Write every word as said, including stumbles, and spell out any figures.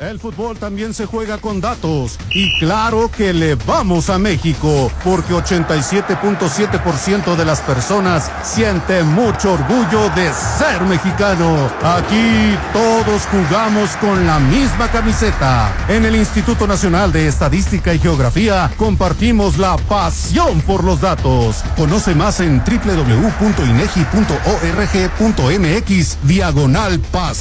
El fútbol también se juega con datos y claro que le vamos a México porque ochenta y siete punto siete por ciento de las personas siente mucho orgullo de ser mexicano. Aquí todos jugamos con la misma camiseta. En el Instituto Nacional de Estadística y Geografía compartimos la pasión por los datos. Conoce más en doble u doble u doble u punto inegi punto org punto mx diagonal paz.